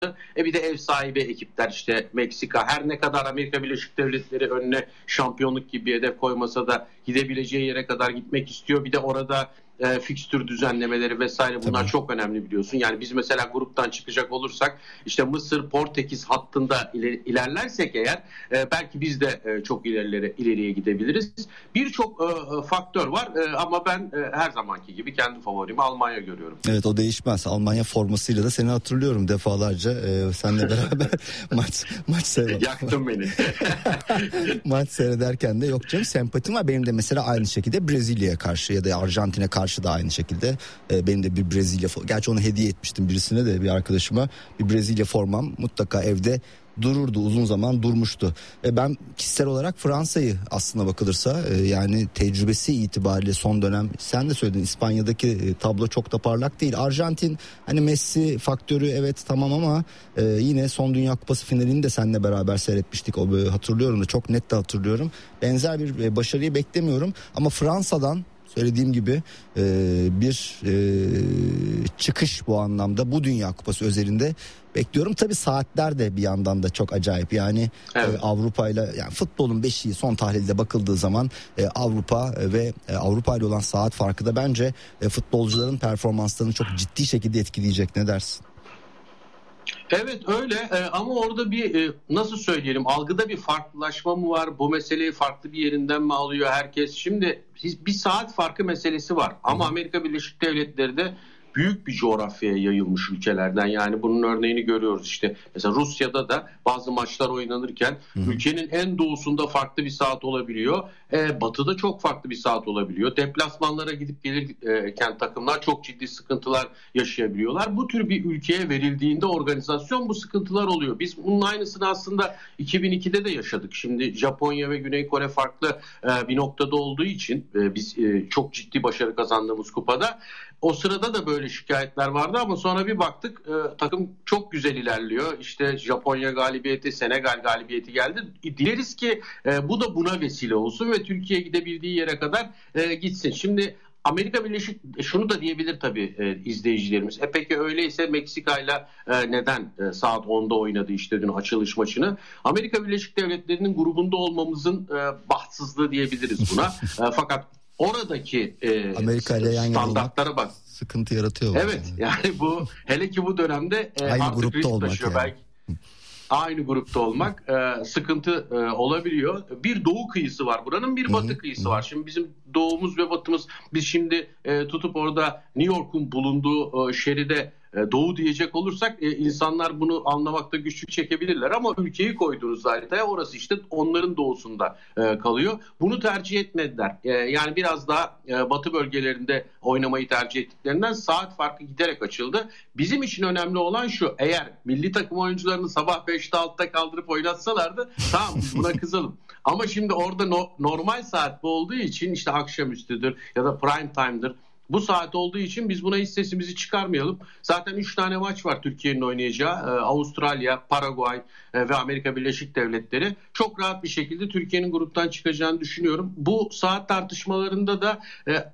Bir de ev sahibi ekipler, işte Meksika, her ne kadar Amerika Birleşik Devletleri önüne şampiyonluk gibi bir hedef koymasa da gidebileceği yere kadar gitmek istiyor. Bir de orada fikstür düzenlemeleri vesaire, bunlar çok önemli biliyorsun. Yani biz mesela gruptan çıkacak olursak işte Mısır, Portekiz hattında ilerlersek eğer belki biz de çok ileriye gidebiliriz. Birçok faktör var ama ben her zamanki gibi kendi favorimi Almanya görüyorum. Evet, o değişmez. Almanya formasıyla da seni hatırlıyorum defalarca seninle beraber maç seyrederken. Yaktın beni. Maç seyrederken de yok canım, sempatim var. Benim de mesela aynı şekilde Brezilya'ya karşı ya da Arjantin'e karşı da aynı şekilde benim de bir Brezilya, gerçi onu hediye etmiştim birisine de, bir arkadaşıma, bir Brezilya formam mutlaka evde dururdu, uzun zaman durmuştu. Ben kişisel olarak Fransa'yı aslına bakılırsa yani tecrübesi itibariyle son dönem, sen de söyledin, İspanya'daki tablo çok da parlak değil. Arjantin hani Messi faktörü evet tamam ama yine son Dünya Kupası finalini de seninle beraber seyretmiştik. O hatırlıyorum da, çok net de hatırlıyorum. Benzer bir başarıyı beklemiyorum ama Fransa'dan söylediğim gibi bir çıkış bu anlamda, bu Dünya Kupası özelinde bekliyorum. Tabii saatler de bir yandan da çok acayip. Yani evet. Avrupa'yla, yani futbolun beşiği son tahlilde bakıldığı zaman Avrupa ve Avrupa ile olan saat farkı da bence futbolcuların performanslarını çok ciddi şekilde etkileyecek. Ne dersin? Evet öyle ama orada bir nasıl söyleyelim, algıda bir farklılaşma mı var? Bu meseleyi farklı bir yerinden mi alıyor herkes? Şimdi bir saat farkı meselesi var ama Amerika Birleşik Devletleri de büyük bir coğrafyaya yayılmış ülkelerden. Yani bunun örneğini görüyoruz işte. Mesela Rusya'da da bazı maçlar oynanırken ülkenin en doğusunda farklı bir saat olabiliyor. Batıda çok farklı bir saat olabiliyor. Deplasmanlara gidip gelirken takımlar çok ciddi sıkıntılar yaşayabiliyorlar. Bu tür bir ülkeye verildiğinde organizasyon, bu sıkıntılar oluyor. Biz bunun aynısını aslında 2002'de de yaşadık. Şimdi Japonya ve Güney Kore farklı bir noktada olduğu için biz çok ciddi başarı kazandığımız kupada, o sırada da böyle şikayetler vardı ama sonra bir baktık takım çok güzel ilerliyor. İşte Japonya galibiyeti, Senegal galibiyeti geldi. Dileriz ki bu da buna vesile olsun ve Türkiye gidebildiği yere kadar gitsin. Şimdi Amerika Birleşik, şunu da diyebilir tabii izleyicilerimiz. Peki öyleyse Meksika'yla neden saat 10'da oynadı işte dün açılış maçını? Amerika Birleşik Devletleri'nin grubunda olmamızın bahtsızlığı diyebiliriz buna. Fakat oradaki standartlara bak. Sıkıntı yaratıyor. Evet yani bu, hele ki bu dönemde aynı grupta olmak yani. Belki aynı grupta olmak sıkıntı olabiliyor. Bir doğu kıyısı var buranın, bir batı kıyısı var. Şimdi bizim doğumuz ve batımız, biz şimdi tutup orada New York'un bulunduğu şeride doğu diyecek olursak insanlar bunu anlamakta güçlük çekebilirler ama ülkeyi koyduğunuz haritaya, orası işte onların doğusunda kalıyor. Bunu tercih etmediler. Yani biraz daha batı bölgelerinde oynamayı tercih ettiklerinden saat farkı giderek açıldı. Bizim için önemli olan şu: eğer milli takım oyuncularını sabah 5'te 6'da kaldırıp oynatsalardı tamam, buna kızalım. Ama şimdi orada normal saat bu olduğu için, işte akşamüstüdür ya da prime time'dır. Bu saat olduğu için biz buna hiç sesimizi çıkarmayalım. Zaten 3 tane maç var Türkiye'nin oynayacağı. Avustralya, Paraguay ve Amerika Birleşik Devletleri. Çok rahat bir şekilde Türkiye'nin gruptan çıkacağını düşünüyorum. Bu saat tartışmalarında da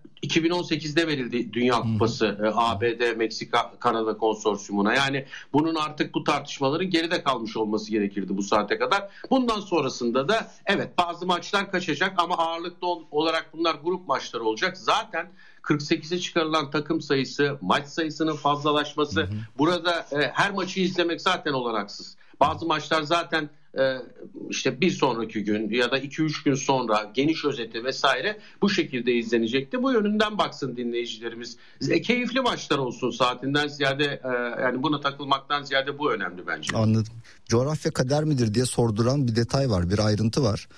2018'de verildi Dünya Kupası ABD, Meksika, Kanada konsorsiyumuna. Yani bunun artık, bu tartışmaların geride kalmış olması gerekirdi bu saate kadar. Bundan sonrasında da evet bazı maçlar kaçacak ama ağırlıklı olarak bunlar grup maçları olacak. Zaten 48'e çıkarılan takım sayısı, maç sayısının fazlalaşması, burada her maçı izlemek zaten olanaksız. Bazı maçlar zaten işte bir sonraki gün ya da 2-3 gün sonra geniş özeti vesaire bu şekilde izlenecekti. Bu yönünden baksın dinleyicilerimiz. Keyifli maçlar olsun saatinden ziyade, yani buna takılmaktan ziyade bu önemli bence. Anladım. Coğrafya kader midir diye sorduran bir detay var, bir ayrıntı var.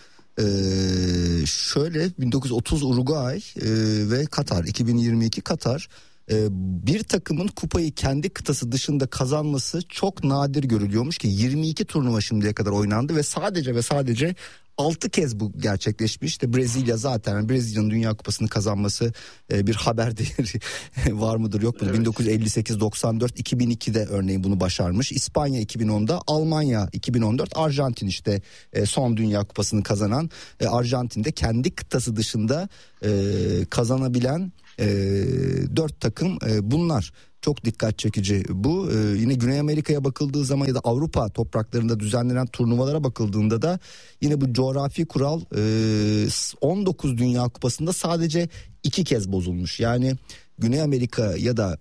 Şöyle 1930 Uruguay ve Katar, 2022 Katar, bir takımın kupayı kendi kıtası dışında kazanması çok nadir görülüyormuş ki 22 turnuva şimdiye kadar oynandı ve sadece 6 kez bu gerçekleşmiş. İşte Brezilya, zaten Brezilya'nın Dünya Kupası'nı kazanması bir haber değeri var mıdır yok mu? Evet. 1958, 94, 2002'de örneğin bunu başarmış. İspanya 2010'da, Almanya 2014, Arjantin işte son Dünya Kupası'nı kazanan Arjantin'de kendi kıtası dışında kazanabilen 4 takım bunlar. Çok dikkat çekici bu. Yine Güney Amerika'ya bakıldığı zaman ya da Avrupa topraklarında düzenlenen turnuvalara bakıldığında da yine bu coğrafi kural 19 Dünya Kupası'nda sadece 2 kez bozulmuş. Yani Güney Amerika ya da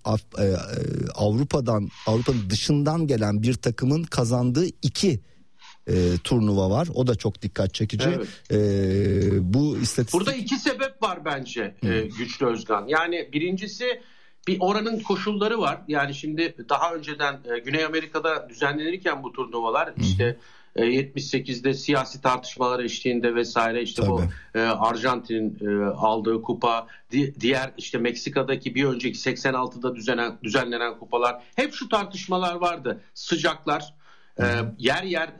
Avrupa'nın dışından gelen bir takımın kazandığı 2 turnuva var. O da çok dikkat çekici. Evet. Bu istatistik... Burada 2 sebep var bence Güçlü Özgan. Yani birincisi bir oranın koşulları var. Yani şimdi daha önceden Güney Amerika'da düzenlenirken bu turnuvalar işte 78'de siyasi tartışmalar eşliğinde vesaire işte tabii. Bu Arjantin'in aldığı kupa, diğer işte Meksika'daki bir önceki 86'da düzenlenen kupalar, hep şu tartışmalar vardı. Sıcaklar, yer yer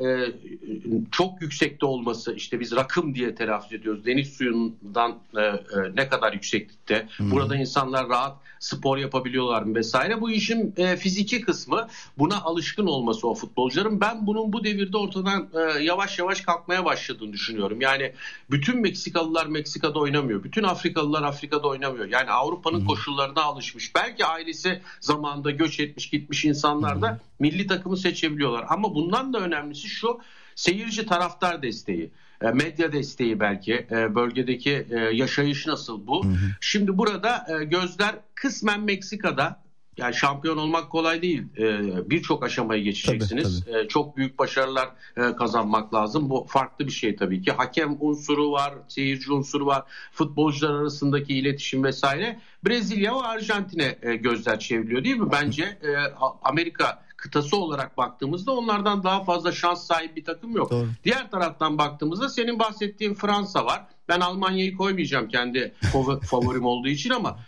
çok yüksekte olması, işte biz rakım diye telaffuz ediyoruz. Deniz suyundan ne kadar yükseklikte. Burada insanlar rahat spor yapabiliyorlar mı vesaire. Bu işin fiziki kısmı, buna alışkın olması o futbolcuların. Ben bunun bu devirde ortadan yavaş yavaş kalkmaya başladığını düşünüyorum. Yani bütün Meksikalılar Meksika'da oynamıyor. Bütün Afrikalılar Afrika'da oynamıyor. Yani Avrupa'nın koşullarına alışmış. Belki ailesi zamanında göç etmiş gitmiş insanlar da milli takımı seçebiliyorlar. Ama bundan da önemlisi şu: seyirci, taraftar desteği, medya desteği, belki bölgedeki yaşayış nasıl bu? Şimdi burada gözler kısmen Meksika'da. Yani şampiyon olmak kolay değil. Birçok aşamayı geçeceksiniz. Tabii. Çok büyük başarılar kazanmak lazım. Bu farklı bir şey tabii ki. Hakem unsuru var, seyirci unsuru var, futbolcular arasındaki iletişim vesaire. Brezilya ve Arjantin'e gözler çevriliyor değil mi? Bence Amerika kıtası olarak baktığımızda onlardan daha fazla şans sahibi bir takım yok. Doğru. Diğer taraftan baktığımızda senin bahsettiğin Fransa var. Ben Almanya'yı koymayacağım kendi favorim olduğu için ama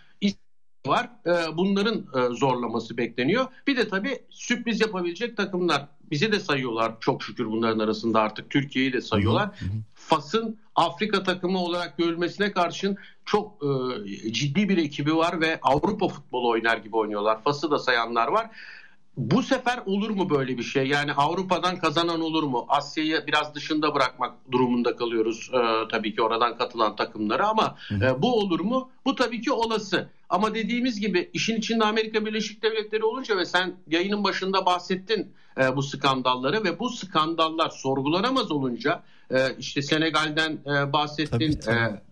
var. Bunların zorlaması bekleniyor. Bir de tabii sürpriz yapabilecek takımlar. Bizi de sayıyorlar çok şükür bunların arasında, artık Türkiye'yi de sayıyorlar. Fas'ın Afrika takımı olarak görülmesine karşın çok ciddi bir ekibi var ve Avrupa futbolu oynar gibi oynuyorlar. Fas'ı da sayanlar var. Bu sefer olur mu böyle bir şey? Yani Avrupa'dan kazanan olur mu? Asya'yı biraz dışında bırakmak durumunda kalıyoruz tabii ki oradan katılan takımları, ama bu olur mu? Bu tabii ki olası. Ama dediğimiz gibi işin içinde Amerika Birleşik Devletleri olunca ve sen yayının başında bahsettin bu skandalları ve bu skandallar sorgulanamaz olunca, işte Senegal'den bahsettin,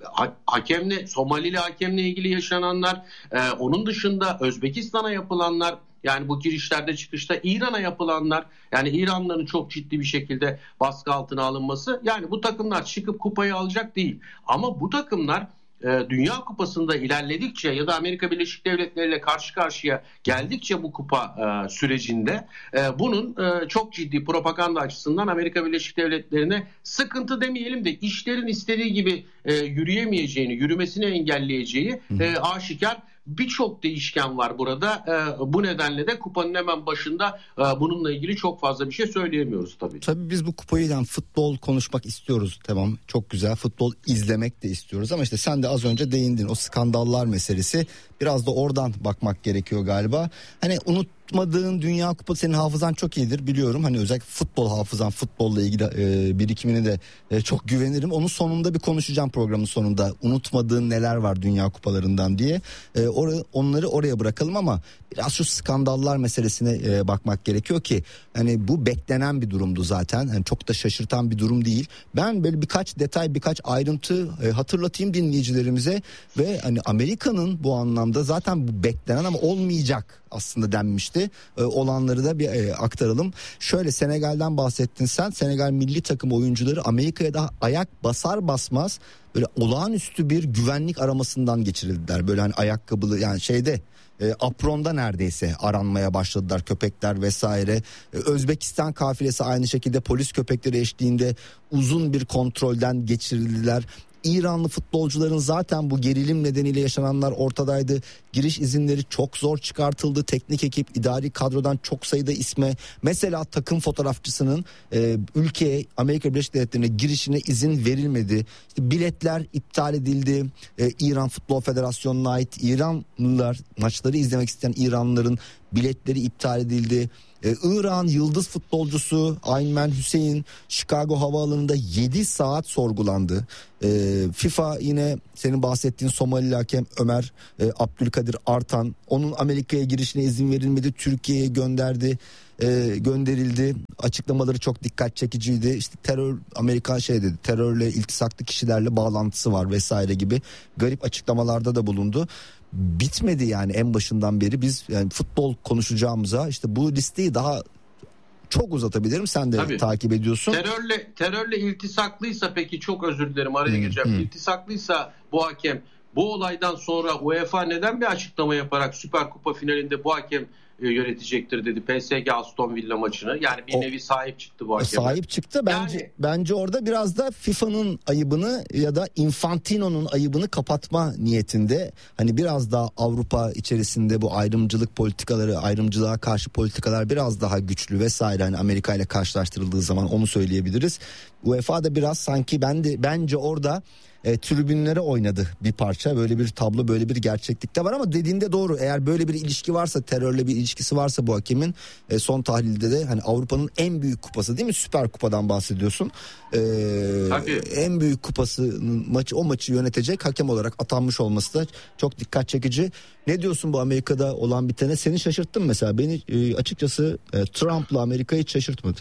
hakemle, Somalili hakemle ilgili yaşananlar, onun dışında Özbekistan'a yapılanlar, yani bu girişlerde çıkışta İran'a yapılanlar, yani İranlıların çok ciddi bir şekilde baskı altına alınması, yani bu takımlar çıkıp kupayı alacak değil. Ama bu takımlar Dünya Kupası'nda ilerledikçe ya da Amerika Birleşik Devletleri ile karşı karşıya geldikçe bu kupa sürecinde bunun çok ciddi propaganda açısından Amerika Birleşik Devletleri'ne sıkıntı demeyelim de işlerin istediği gibi yürüyemeyeceğini, yürümesini engelleyeceği aşikar. Birçok değişken var burada. Bu nedenle de kupanın hemen başında bununla ilgili çok fazla bir şey söyleyemiyoruz tabii. Tabii biz bu kupayı, yani futbol konuşmak istiyoruz. Tamam, çok güzel, futbol izlemek de istiyoruz ama işte sen de az önce değindin, o skandallar meselesi. Biraz da oradan bakmak gerekiyor galiba. Hani unutmadığın Dünya Kupası, senin hafızan çok iyidir biliyorum. Hani özellikle futbol hafızan, futbolla ilgili birikimine de çok güvenirim. Onun sonunda bir konuşacağım, programın sonunda. Unutmadığın neler var Dünya Kupalarından diye. Onları oraya bırakalım ama biraz şu skandallar meselesine bakmak gerekiyor ki hani bu beklenen bir durumdu zaten. Yani çok da şaşırtan bir durum değil. Ben böyle birkaç detay, birkaç ayrıntı hatırlatayım dinleyicilerimize ve hani Amerika'nın bu anlamda zaten bu beklenen ama olmayacak aslında denmişti. Olanları da bir aktaralım. Şöyle, Senegal'den bahsettin sen. Senegal milli takım oyuncuları Amerika'ya da ayak basar basmaz böyle olağanüstü bir güvenlik aramasından geçirildiler. Böyle hani ayakkabılı, yani apronda neredeyse aranmaya başladılar köpekler vesaire. Özbekistan kafilesi aynı şekilde polis köpekleri eşliğinde uzun bir kontrolden geçirildiler. İranlı futbolcuların zaten bu gerilim nedeniyle yaşananlar ortadaydı. Giriş izinleri çok zor çıkartıldı. Teknik ekip, idari kadrodan çok sayıda isme, mesela takım fotoğrafçısının ülkeye, Amerika Birleşik Devletleri'ne girişine izin verilmedi. İşte biletler iptal edildi. İran Futbol Federasyonu'na ait İranlılar, maçları izlemek isteyen İranlıların biletleri iptal edildi. İran yıldız futbolcusu Ayman Hüseyin Chicago havaalanında 7 saat sorgulandı. FIFA yine senin bahsettiğin Somalili hakem Ömer Abdülkadir Artan, onun Amerika'ya girişine izin verilmedi, Türkiye'ye gönderildi. Açıklamaları çok dikkat çekiciydi. İşte Amerikan dedi, terörle iltisaklı kişilerle bağlantısı var vesaire gibi garip açıklamalarda da bulundu. Bitmedi yani en başından beri. Biz yani futbol konuşacağımıza işte bu listeyi daha çok uzatabilirim. Sen de tabii takip ediyorsun. Terörle iltisaklıysa, peki çok özür dilerim araya gireceğim. İltisaklıysa bu hakem, bu olaydan sonra UEFA neden bir açıklama yaparak Süper Kupa finalinde bu hakem yönetecektir dedi PSG Aston Villa maçını. Yani bir nevi sahip çıktı bu hakem. Sahip çıktı. Bence orada biraz da FIFA'nın ayıbını ya da Infantino'nun ayıbını kapatma niyetinde. Hani biraz daha Avrupa içerisinde bu ayrımcılık politikaları, ayrımcılığa karşı politikalar biraz daha güçlü vesaire. Hani Amerika ile karşılaştırıldığı zaman onu söyleyebiliriz. UEFA da biraz sanki bence orada tribünlere oynadı bir parça. Böyle bir tablo, böyle bir gerçeklik de var ama dediğinde doğru. Eğer böyle bir ilişki varsa, terörle bir ilişkisi varsa bu hakemin, son tahlilde de hani Avrupa'nın en büyük kupası değil mi? Süper Kupa'dan bahsediyorsun. En büyük kupası o maçı yönetecek hakem olarak atanmış olması da çok dikkat çekici. Ne diyorsun bu Amerika'da olan bitene? Seni şaşırttın mesela. Beni açıkçası Trump'la Amerika hiç şaşırtmadı.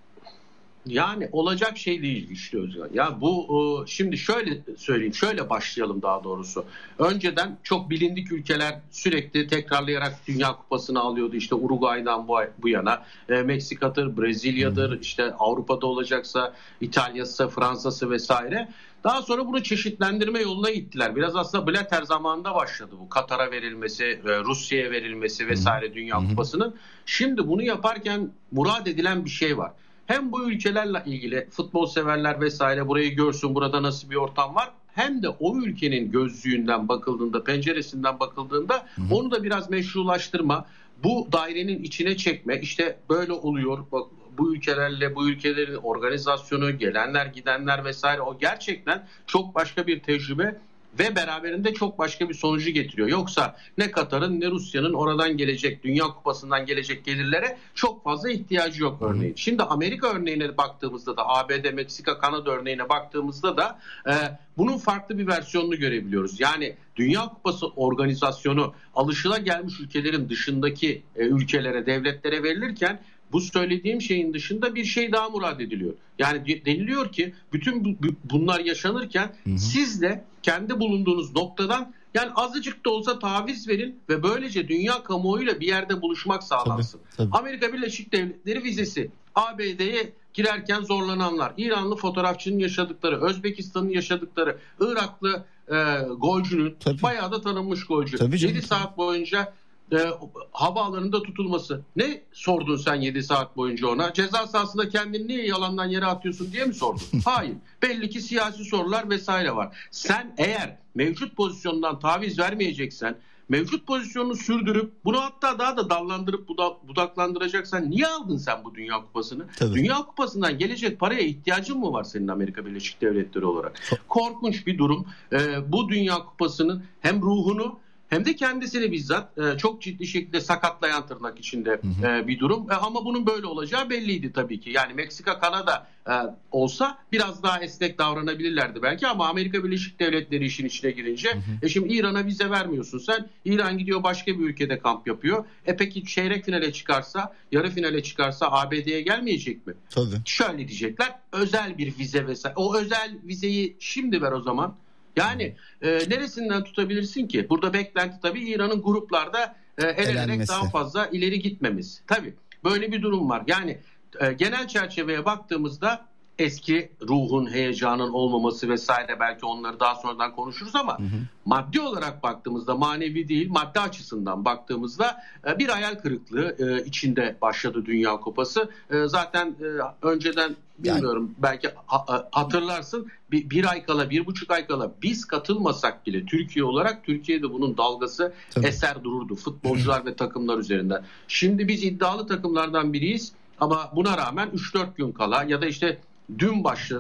Yani olacak şey değil işte Özkan. Ya bu şimdi şöyle söyleyeyim, şöyle başlayalım daha doğrusu. Önceden çok bilindik ülkeler sürekli tekrarlayarak Dünya Kupası'nı alıyordu. İşte Uruguay'dan bu yana Meksika'dır, Brezilya'dır, işte Avrupa'da olacaksa İtalya'sı, Fransa'sı vesaire. Daha sonra bunu çeşitlendirme yoluna gittiler. Biraz aslında Blatter zamanında başladı bu. Katar'a verilmesi, Rusya'ya verilmesi vesaire Dünya Kupası'nın. Şimdi bunu yaparken murad edilen bir şey var. Hem bu ülkelerle ilgili futbol severler vesaire burayı görsün, burada nasıl bir ortam var. Hem de o ülkenin gözlüğünden bakıldığında, penceresinden bakıldığında onu da biraz meşrulaştırma, bu dairenin içine çekme. İşte böyle oluyor. Bak, bu ülkelerle, bu ülkelerin organizasyonu, gelenler gidenler vesaire, o gerçekten çok başka bir tecrübe ve beraberinde çok başka bir sonucu getiriyor. Yoksa ne Katar'ın ne Rusya'nın oradan gelecek, Dünya Kupası'ndan gelecek gelirlere çok fazla ihtiyacı yok örneğin. Şimdi Amerika örneğine baktığımızda da, ABD, Meksika, Kanada örneğine baktığımızda da bunun farklı bir versiyonunu görebiliyoruz. Yani Dünya Kupası organizasyonu alışılagelmiş ülkelerin dışındaki ülkelere, devletlere verilirken bu söylediğim şeyin dışında bir şey daha murad ediliyor. Yani deniliyor ki bütün bunlar yaşanırken siz de kendi bulunduğunuz noktadan yani azıcık da olsa taviz verin ve böylece dünya kamuoyuyla bir yerde buluşmak sağlansın. Tabii. Amerika Birleşik Devletleri vizesi, ABD'ye girerken zorlananlar, İranlı fotoğrafçının yaşadıkları, Özbekistan'ın yaşadıkları, Iraklı golcünün, bayağı da tanınmış golcü, 7 saat boyunca havaalanında tutulması. Ne sordun sen 7 saat boyunca ona? Ceza sahasında kendini niye yalandan yere atıyorsun diye mi sordun? Hayır. Belli ki siyasi sorular vesaire var. Sen eğer mevcut pozisyondan taviz vermeyeceksen, mevcut pozisyonunu sürdürüp bunu hatta daha da dallandırıp budaklandıracaksan niye aldın sen bu Dünya Kupası'nı? Tabii. Dünya Kupası'ndan gelecek paraya ihtiyacın mı var senin Amerika Birleşik Devletleri olarak? Korkunç bir durum. Bu Dünya Kupası'nın hem ruhunu hem de kendisini bizzat çok ciddi şekilde sakatlayan, tırnak içinde bir durum. Ama bunun böyle olacağı belliydi tabii ki. Yani Meksika, Kanada olsa biraz daha esnek davranabilirlerdi belki ama Amerika Birleşik Devletleri işin içine girince şimdi İran'a vize vermiyorsun sen. İran gidiyor başka bir ülkede kamp yapıyor. Peki çeyrek finale çıkarsa, yarı finale çıkarsa ABD'ye gelmeyecek mi? Tabii. Şöyle diyecekler, özel bir vize vesaire. O özel vizeyi şimdi ver o zaman. Yani neresinden tutabilirsin ki? Burada beklenti tabii İran'ın gruplarda elenmek, daha fazla ileri gitmemiz. Tabii böyle bir durum var. Yani genel çerçeveye baktığımızda eski ruhun, heyecanın olmaması vesaire, belki onları daha sonradan konuşuruz ama maddi olarak baktığımızda, manevi değil maddi açısından baktığımızda bir hayal kırıklığı içinde başladı Dünya Kupası. Zaten önceden bilmiyorum belki hatırlarsın bir ay kala, 1,5 ay kala biz katılmasak bile Türkiye olarak Türkiye'de bunun dalgası eser dururdu futbolcular ve takımlar üzerinden. Şimdi biz iddialı takımlardan biriyiz ama buna rağmen 3-4 gün kala ya da işte dün başladı.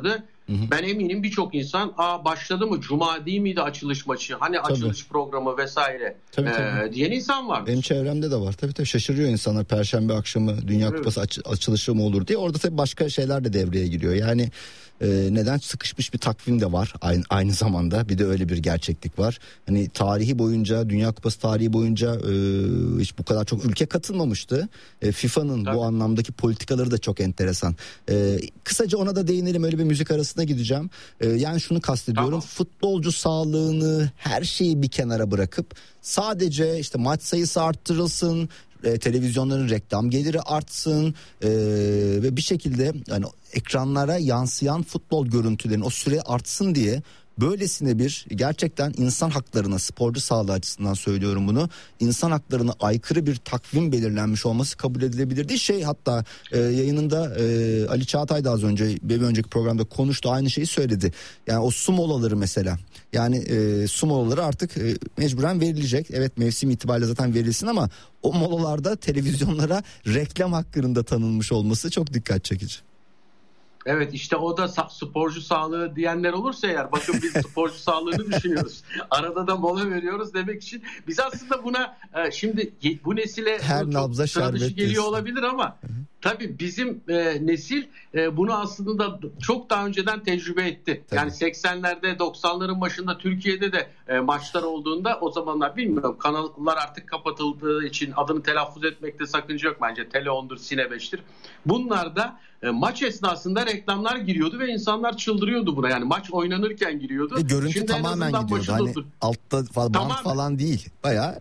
Ben eminim birçok insan başladı mı, cuma değil miydi açılış maçı, hani tabii, açılış programı vesaire tabii. Diyen insan var. Benim çevremde de var tabii şaşırıyor insanlar, perşembe akşamı Dünya Kupası açılışı mı olur diye. Orada tabii başka şeyler de devreye giriyor yani. Neden sıkışmış bir takvim de var aynı zamanda, bir de öyle bir gerçeklik var. Hani tarihi boyunca, Dünya Kupası tarihi boyunca hiç bu kadar çok ülke katılmamıştı. FIFA'nın bu anlamdaki politikaları da çok enteresan. Kısaca ona da değinelim, öyle bir müzik arasına gideceğim. Yani şunu kastediyorum, tamam. Futbolcu sağlığını, her şeyi bir kenara bırakıp sadece işte maç sayısı arttırılsın, televizyonların reklam geliri artsın ve bir şekilde yani ekranlara yansıyan futbol görüntülerinin o süre artsın diye böylesine bir, gerçekten insan haklarına, sporcu sağlığı açısından söylüyorum bunu, insan haklarına aykırı bir takvim belirlenmiş olması kabul edilebilir değil. Hatta yayınında Ali Çağatay da az önce bir önceki programda konuştu, aynı şeyi söyledi. Yani o su molaları mesela, yani su molaları artık mecburen verilecek. Evet, mevsim itibariyle zaten verilsin ama o molalarda televizyonlara reklam hakkında tanınmış olması çok dikkat çekici. Evet, işte o da sporcu sağlığı diyenler olursa eğer, bakın biz sporcu sağlığını düşünüyoruz. Arada da mola veriyoruz demek için. Biz aslında buna şimdi bu nesile her nabza şerbet geliyor olabilir ama tabii bizim nesil bunu aslında çok daha önceden tecrübe etti. Tabii. Yani 80'lerde 90'ların başında Türkiye'de de maçlar olduğunda, o zamanlar bilmiyorum, kanallar artık kapatıldığı için adını telaffuz etmekte sakınca yok bence. Tele 10'dur, Sine 5'tir. Bunlar da maç esnasında reklamlar giriyordu ve insanlar çıldırıyordu buna. Yani maç oynanırken giriyordu. Görüntü şimdi tamamen gidiyordu. Hani altta falan, falan değil. Bayağı.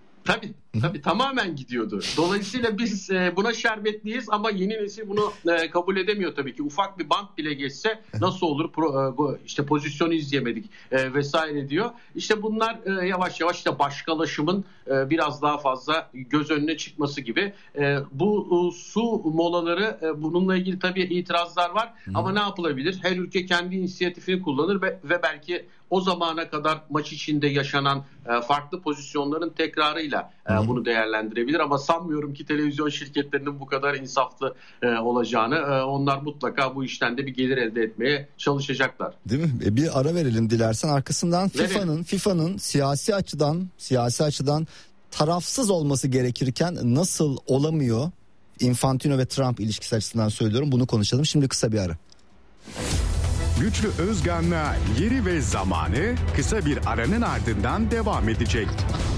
Tabii tamamen gidiyordu. Dolayısıyla biz buna şerbetliyiz ama yeni nesil bunu kabul edemiyor tabii ki. Ufak bir bant bile geçse nasıl olur, işte pozisyonu izleyemedik vesaire diyor. İşte bunlar yavaş yavaş işte başkalaşımın biraz daha fazla göz önüne çıkması gibi. Bu su molaları, bununla ilgili tabii itirazlar var ama ne yapılabilir? Her ülke kendi inisiyatifini kullanır ve belki o zamana kadar maç içinde yaşanan farklı pozisyonların tekrarıyla bunu değerlendirebilir. Ama sanmıyorum ki televizyon şirketlerinin bu kadar insaflı olacağını. Onlar mutlaka bu işten de bir gelir elde etmeye çalışacaklar. Değil mi? Bir ara verelim dilersen. Arkasından FIFA'nın siyasi açıdan tarafsız olması gerekirken nasıl olamıyor? Infantino ve Trump ilişkisi açısından söylüyorum. Bunu konuşalım. Şimdi kısa bir ara. Güçlü Özgan'la Yeri ve Zamanı kısa bir aranın ardından devam edecek.